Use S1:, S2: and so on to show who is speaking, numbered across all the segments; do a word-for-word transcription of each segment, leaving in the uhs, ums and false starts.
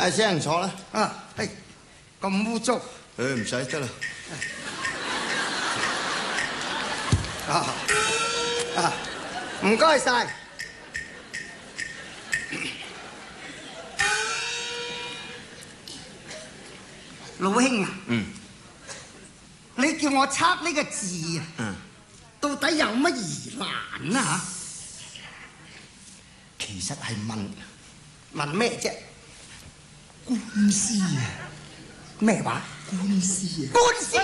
S1: 阿先生坐啦。
S2: 啊，係咁污糟。
S1: 誒唔使得啦。
S2: 啊啊，唔該晒。老兄啊，
S1: 嗯，
S2: 你叫我測呢個字啊，
S1: 嗯，
S2: 到底有乜疑難啊？
S1: 其實係問
S2: 問咩啫？
S1: 官司啊！
S2: 咩話？
S1: 官司啊！
S2: 官司！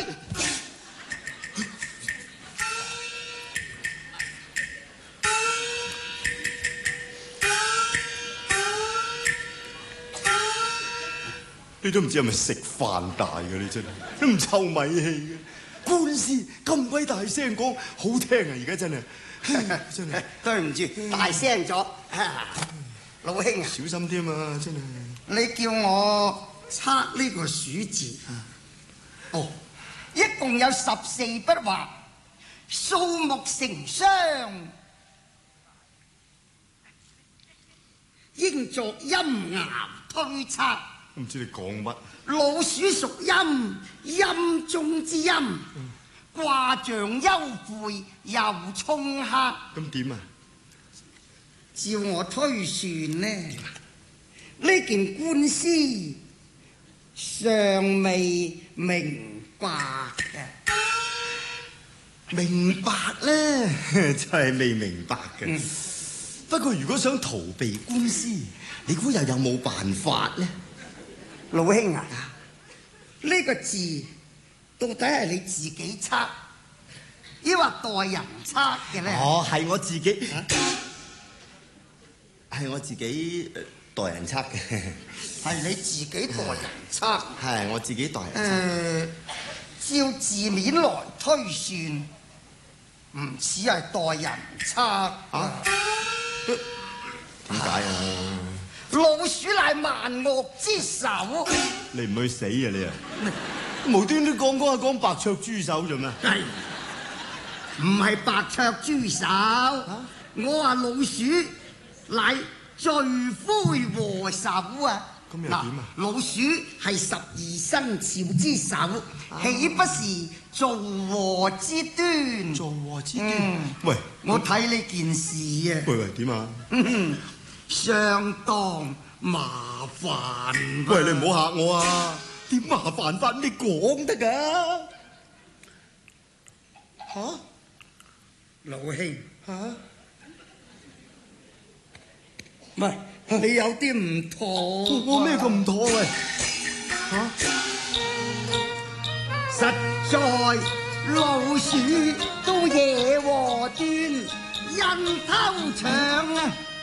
S1: 你都唔知係咪食飯大嘅，你真係都唔臭米氣嘅。官司咁鬼大聲講，好聽啊！而家真係真係
S2: 對唔住，大聲咗。老兄啊，
S1: 小心啲嘛！真係
S2: 你叫我測呢個鼠字，哦，一共有十四筆畫，數目成雙，應作陰爻推測。
S1: 唔知你講乜？
S2: 老鼠屬陰，陰中之陰，卦象幽晦又沖克。
S1: 咁點啊？
S2: 照我推算呢，呢件官司尚未明白嘅。
S1: 明白咧，就係未明白嘅。嗯、不過如果想逃避官司，你估又有冇辦法咧？
S2: 老兄啊，呢、這個字到底係你自己測，抑或代人測嘅咧？
S1: 哦，係我自己，係、啊、我自己代人測嘅。
S2: 係你自己代人測？
S1: 係我自己代人測。誒、
S2: 呃，照字面來推算，唔似係代人測啊？
S1: 點解啊？
S2: 老鼠乃萬惡之首，
S1: 你唔去死啊你啊！無端端講講下講白灼豬手做咩？
S2: 係唔係白灼豬手？啊、我話老鼠乃罪魁禍首啊！
S1: 咁又點啊？
S2: 老鼠係十二生肖之首，豈、啊、不是造禍之端？
S1: 造禍之端？嗯、喂，
S2: 我睇呢件事啊！
S1: 喂喂，點啊？
S2: 相當麻煩。
S1: 喂，你唔好嚇我啊！點麻煩法你講得㗎？嚇、啊，
S2: 老兄
S1: 嚇，啊、
S2: 喂，你有啲唔妥、啊。
S1: 我咩咁唔妥喂？嚇、啊，
S2: 實在老鼠都惹禍端，人偷搶啊！